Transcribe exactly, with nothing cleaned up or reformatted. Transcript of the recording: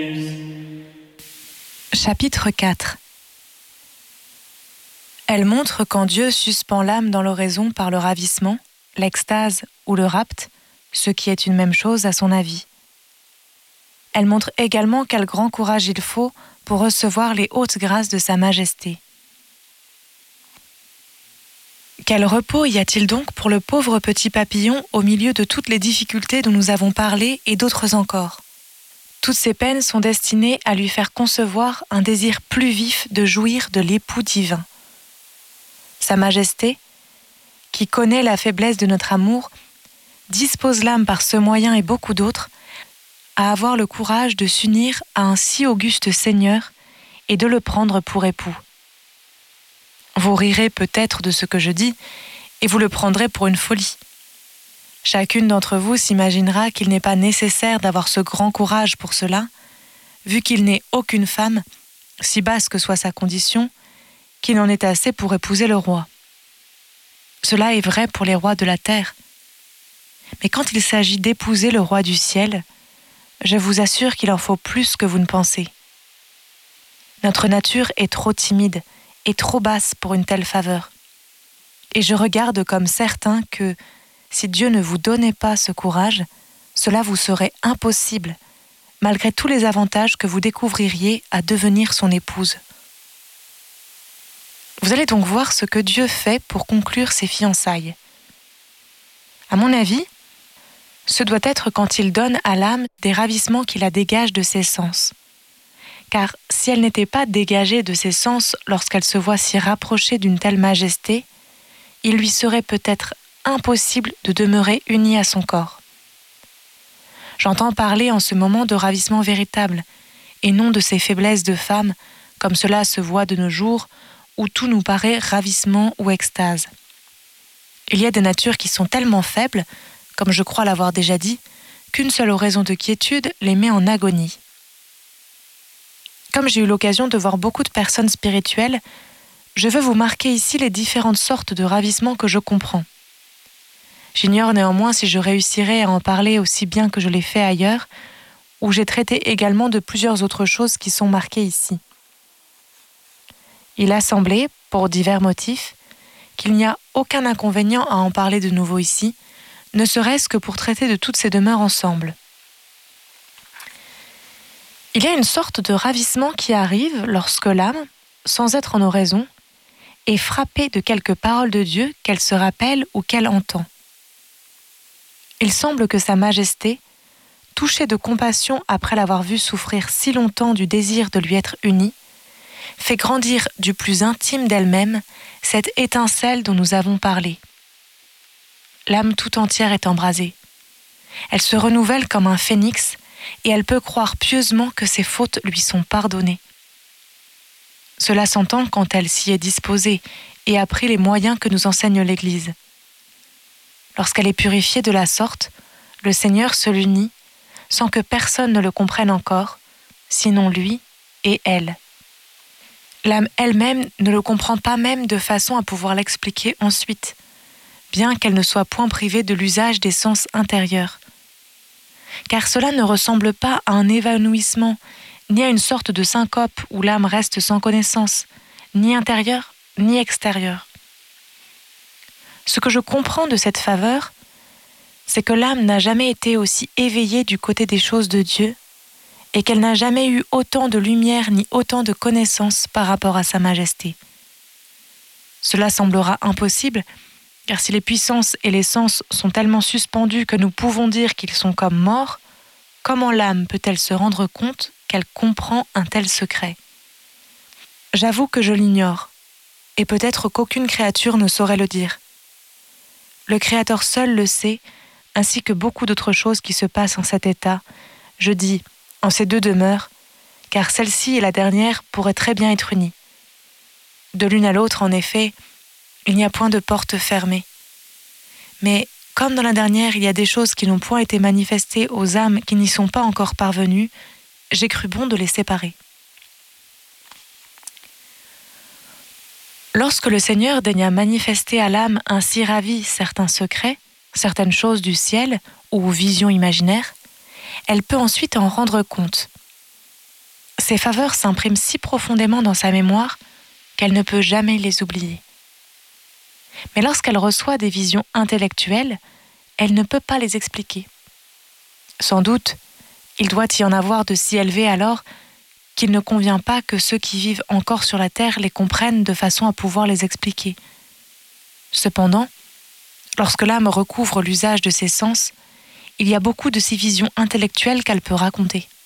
Chapitre quatre. Elle montre quand Dieu suspend l'âme dans l'oraison par le ravissement, l'extase ou le rapt, ce qui est une même chose à son avis. Elle montre également quel grand courage il faut pour recevoir les hautes grâces de sa majesté. Quel repos y a-t-il donc pour le pauvre petit papillon au milieu de toutes les difficultés dont nous avons parlé et d'autres encore ? Toutes ces peines sont destinées à lui faire concevoir un désir plus vif de jouir de l'époux divin. Sa majesté, qui connaît la faiblesse de notre amour, dispose l'âme par ce moyen et beaucoup d'autres à avoir le courage de s'unir à un si auguste Seigneur et de le prendre pour époux. Vous rirez peut-être de ce que je dis et vous le prendrez pour une folie. Chacune d'entre vous s'imaginera qu'il n'est pas nécessaire d'avoir ce grand courage pour cela, vu qu'il n'est aucune femme, si basse que soit sa condition, qui n'en est assez pour épouser le roi. Cela est vrai pour les rois de la terre. Mais quand il s'agit d'épouser le roi du ciel, je vous assure qu'il en faut plus que vous ne pensez. Notre nature est trop timide et trop basse pour une telle faveur. Et je regarde comme certain que, si Dieu ne vous donnait pas ce courage, cela vous serait impossible, malgré tous les avantages que vous découvririez à devenir son épouse. Vous allez donc voir ce que Dieu fait pour conclure ses fiançailles. À mon avis, ce doit être quand il donne à l'âme des ravissements qui la dégagent de ses sens. Car si elle n'était pas dégagée de ses sens lorsqu'elle se voit si rapprochée d'une telle majesté, il lui serait peut-être impossible de demeurer unie à son corps. J'entends parler en ce moment de ravissement véritable, et non de ces faiblesses de femme, comme cela se voit de nos jours, où tout nous paraît ravissement ou extase. Il y a des natures qui sont tellement faibles, comme je crois l'avoir déjà dit, qu'une seule oraison de quiétude les met en agonie. Comme j'ai eu l'occasion de voir beaucoup de personnes spirituelles, je veux vous marquer ici les différentes sortes de ravissement que je comprends. J'ignore néanmoins si je réussirai à en parler aussi bien que je l'ai fait ailleurs, où j'ai traité également de plusieurs autres choses qui sont marquées ici. Il a semblé, pour divers motifs, qu'il n'y a aucun inconvénient à en parler de nouveau ici, ne serait-ce que pour traiter de toutes ces demeures ensemble. Il y a une sorte de ravissement qui arrive lorsque l'âme, sans être en oraison, est frappée de quelques paroles de Dieu qu'elle se rappelle ou qu'elle entend. Il semble que sa majesté, touchée de compassion après l'avoir vue souffrir si longtemps du désir de lui être unie, fait grandir du plus intime d'elle-même cette étincelle dont nous avons parlé. L'âme tout entière est embrasée. Elle se renouvelle comme un phénix et elle peut croire pieusement que ses fautes lui sont pardonnées. Cela s'entend quand elle s'y est disposée et a pris les moyens que nous enseigne l'Église. Lorsqu'elle est purifiée de la sorte, le Seigneur se l'unit sans que personne ne le comprenne encore, sinon lui et elle. L'âme elle-même ne le comprend pas même de façon à pouvoir l'expliquer ensuite, bien qu'elle ne soit point privée de l'usage des sens intérieurs. Car cela ne ressemble pas à un évanouissement, ni à une sorte de syncope où l'âme reste sans connaissance, ni intérieure, ni extérieure. Ce que je comprends de cette faveur, c'est que l'âme n'a jamais été aussi éveillée du côté des choses de Dieu et qu'elle n'a jamais eu autant de lumière ni autant de connaissance par rapport à sa majesté. Cela semblera impossible, car si les puissances et les sens sont tellement suspendus que nous pouvons dire qu'ils sont comme morts, comment l'âme peut-elle se rendre compte qu'elle comprend un tel secret ? J'avoue que je l'ignore, et peut-être qu'aucune créature ne saurait le dire. Le Créateur seul le sait, ainsi que beaucoup d'autres choses qui se passent en cet état, je dis, en ces deux demeures, car celle-ci et la dernière pourraient très bien être unies. De l'une à l'autre, en effet, il n'y a point de porte fermée. Mais comme dans la dernière, il y a des choses qui n'ont point été manifestées aux âmes qui n'y sont pas encore parvenues, j'ai cru bon de les séparer. Lorsque le Seigneur daigna manifester à l'âme ainsi ravie certains secrets, certaines choses du ciel ou visions imaginaires, elle peut ensuite en rendre compte. Ces faveurs s'impriment si profondément dans sa mémoire qu'elle ne peut jamais les oublier. Mais lorsqu'elle reçoit des visions intellectuelles, elle ne peut pas les expliquer. Sans doute, il doit y en avoir de si élevés alors qu'il ne convient pas que ceux qui vivent encore sur la terre les comprennent de façon à pouvoir les expliquer. Cependant, lorsque l'âme recouvre l'usage de ses sens, il y a beaucoup de ces visions intellectuelles qu'elle peut raconter.